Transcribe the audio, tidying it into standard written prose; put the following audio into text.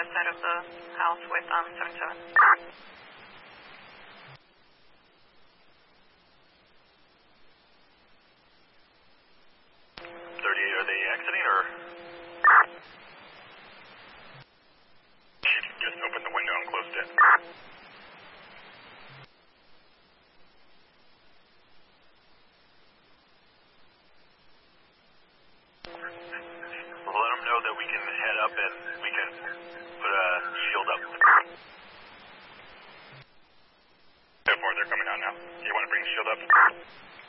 north side of the house with 77. 38, are they exiting or? She just opened the window and closed it. We'll let them know that we can head up and we can put a shield up. They're coming out now. You want to bring the shield up?